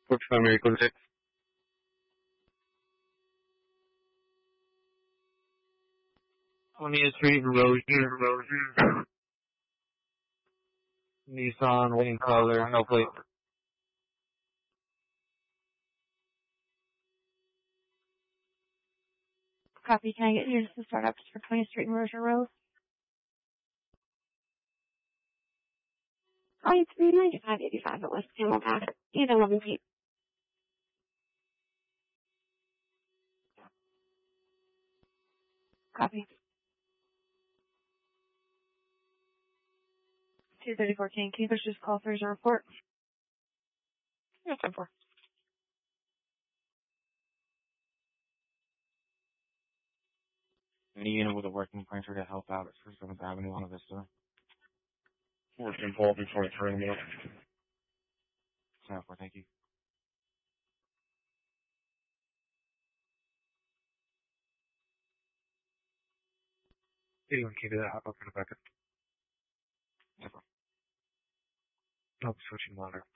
What's my miracle check? 20th Street, Rosie. Nissan, winning color, no plate. Copy. Can I get yours to start up for 20th Street and Rozier Road? Oh, it's $395.85 at West Camelback. Either 11 feet. Copy. 234 Can you push this call for your report? Yes, I'm for. Any unit with a working printer to help out at First 7th Avenue on Vista. Working Paul before I turn him up. 7-4, thank you. Anyone can do that, hop up in a bucket. Yes, sir. Nope, switching monitor.